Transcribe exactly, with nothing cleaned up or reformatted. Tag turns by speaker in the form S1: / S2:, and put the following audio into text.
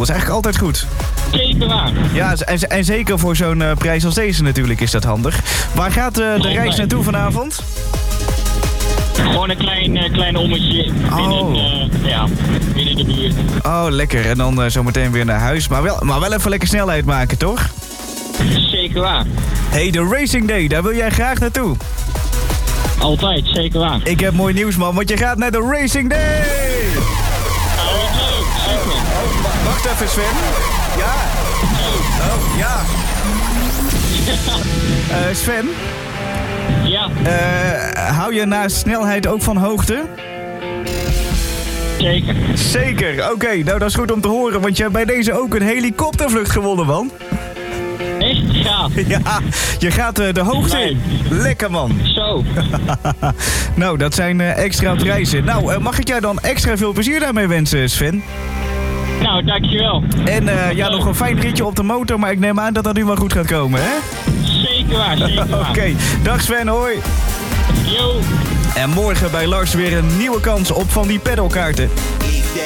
S1: Dat is eigenlijk altijd goed.
S2: Zeker waar.
S1: Ja, en, en zeker voor zo'n uh, prijs als deze natuurlijk is dat handig. Waar gaat uh, de reis naartoe vanavond?
S2: Gewoon een klein, uh, klein ommetje binnen,
S1: oh.
S2: uh, ja, binnen de buurt.
S1: Oh, lekker. En dan uh, zometeen weer naar huis. Maar wel, maar wel even lekker snelheid maken, toch?
S2: Zeker waar.
S1: Hey, de Racing Day, daar wil jij graag naartoe.
S2: Altijd, zeker waar.
S1: Ik heb mooi nieuws, man, want je gaat naar de Racing Day!
S2: Oh, leuk, super.
S1: Oh, wacht even, Sven. Ja. Oh, ja. uh, Sven?
S2: Ja.
S1: Uh, hou je naast snelheid ook van hoogte?
S2: Zeker.
S1: Zeker, oké. Okay, nou, dat is goed om te horen, want je hebt bij deze ook een helikoptervlucht gewonnen, man.
S2: Echt? Ja.
S1: Ja, je gaat uh, de hoogte in. Lekker, man.
S2: Zo.
S1: Nou, dat zijn uh, extra prijzen. Nou, uh, mag ik jou dan extra veel plezier daarmee wensen, Sven?
S2: Nou, dankjewel.
S1: En uh, ja, nog een fijn ritje op de motor, maar ik neem aan dat dat nu wel goed gaat komen, hè?
S2: Zeker waar, zeker waar.
S1: Oké, okay. Dag Sven, hoi.
S2: Yo.
S1: En morgen bij Lars weer een nieuwe kans op van die pedalkaarten.